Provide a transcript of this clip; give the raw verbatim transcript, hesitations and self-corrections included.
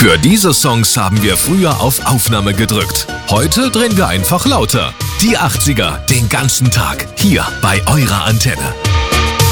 Für diese Songs haben wir früher auf Aufnahme gedrückt. Heute drehen wir einfach lauter. Die achtziger, den ganzen Tag, hier bei eurer Antenne.